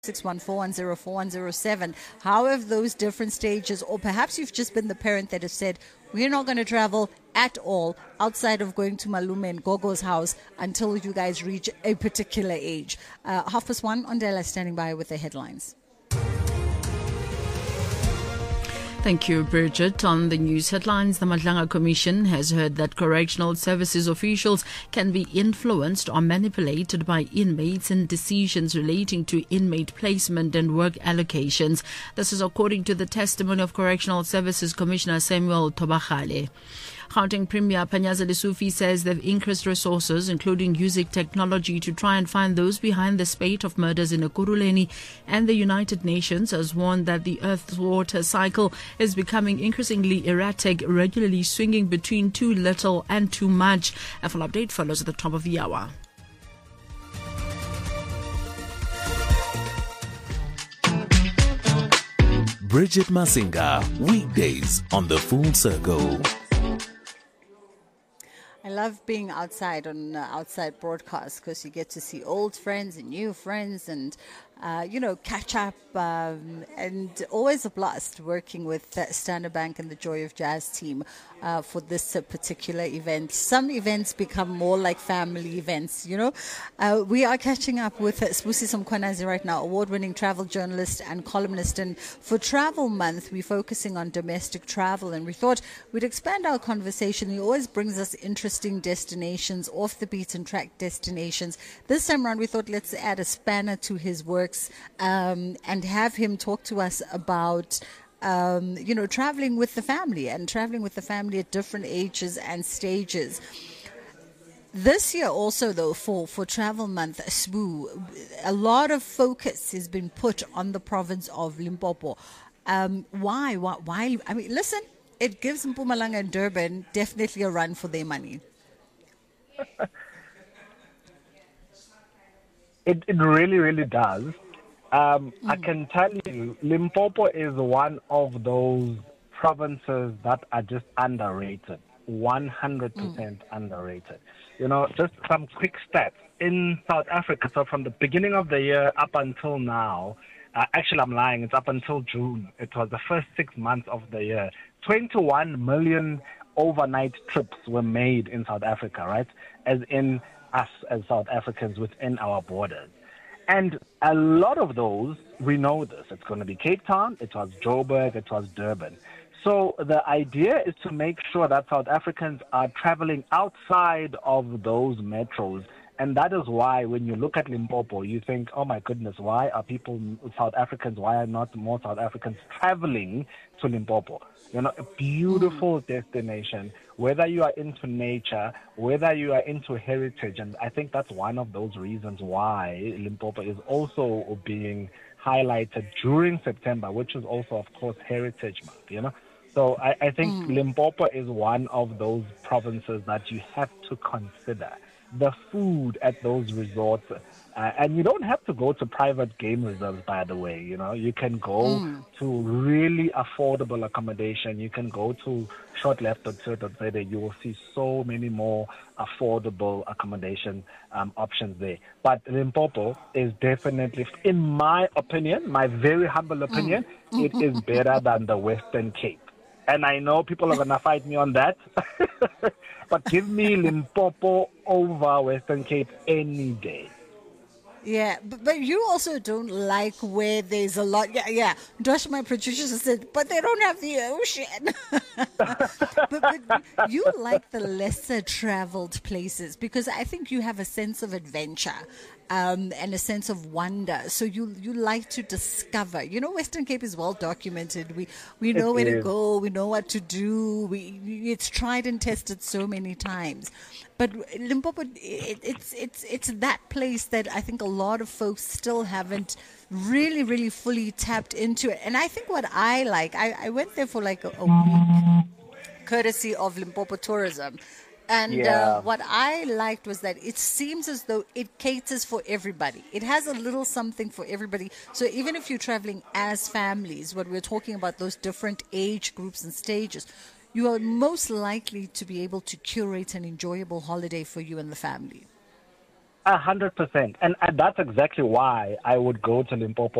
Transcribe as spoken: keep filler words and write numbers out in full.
six one four one zero four one zero seven. How have those different stages, or perhaps you've just been the parent that has said, we're not going to travel at all outside of going to Malume and Gogo's house until you guys reach a particular age. Uh, half past one, Ondela standing by with the headlines. Thank you, Bridget. On the news headlines, the Madlanga Commission has heard that correctional services officials can be influenced or manipulated by inmates in decisions relating to inmate placement and work allocations. This is according to the testimony of Correctional Services Commissioner Samuel Tobachale. Gauteng Premier Panyaza Lesufi says they've increased resources, including using technology, to try and find those behind the spate of murders in Ekurhuleni, and the United Nations has warned that the Earth's water cycle is becoming increasingly erratic, regularly swinging between too little and too much. A full update follows at the top of the hour. Bridget Masinga, weekdays on The Full Circle. I love being outside on uh, outside broadcasts because you get to see old friends and new friends and, uh, you know, catch up. Um, and always a blast working with uh, Standard Bank and the Joy of Jazz team uh, for this uh, particular event. Some events become more like family events, you know. Uh, we are catching up with uh, Sbusiso Mkhwanazi right now, award-winning travel journalist and columnist. And for Travel Month, we're focusing on domestic travel. And we thought we'd expand our conversation. He always brings us interesting destinations, off the beaten track destinations. This time around, we thought let's add a spanner to his works um, and have him talk to us about um, you know, traveling with the family and traveling with the family at different ages and stages. This year also, though, for, for Travel Month, Sbu, a lot of focus has been put on the province of Limpopo. Um, why? why? Why? I mean, listen, it gives Mpumalanga and Durban definitely a run for their money. It it really, really does. Um, mm. I can tell you, Limpopo is one of those provinces that are just underrated, one hundred percent mm. underrated. You know, just some quick stats. In South Africa, so from the beginning of the year up until now, uh, actually I'm lying, it's up until June. It was the first six months of the year. twenty-one million overnight trips were made in South Africa, right? As in us as South Africans within our borders. And a lot of those, we know this. It's going to be Cape Town, it was Joburg, it was Durban. So the idea is to make sure that South Africans are traveling outside of those metros. And that is why when you look at Limpopo, you think, oh my goodness, why are people, South Africans, why are not more South Africans traveling to Limpopo? You know, a beautiful destination, whether you are into nature, whether you are into heritage. And I think that's one of those reasons why Limpopo is also being highlighted during September, which is also, of course, Heritage Month, you know. So I, I think mm. Limpopo is one of those provinces that you have to consider. The food at those resorts, uh, and you don't have to go to private game reserves, by the way. You know, you can go mm. to really affordable accommodation. You can go to short-left dot co dot za. You will see so many more affordable accommodation um, options there. But Limpopo is definitely, in my opinion, my very humble opinion, mm. it is better than the Western Cape. And I know people are going to fight me on that. But give me Limpopo over Western Cape any day. Yeah, but, but you also don't like where there's a lot. Yeah, yeah. Josh, my producer, said, but they don't have the ocean. but, but you like the lesser traveled places because I think you have a sense of adventure. Um, and a sense of wonder. So you you like to discover. You know, Western Cape is well documented. We we know it where is. to go. We know what to do. We it's tried and tested so many times. But Limpopo, it, it's it's it's that place that I think a lot of folks still haven't really really fully tapped into it. And I think what I like, I, I went there for like a, a week, courtesy of Limpopo Tourism. And yeah. uh, what I liked was that it seems as though it caters for everybody. It has a little something for everybody. So even if you're traveling as families, when we're talking about those different age groups and stages, you are most likely to be able to curate an enjoyable holiday for you and the family. A hundred percent, and and that's exactly why I would go to Limpopo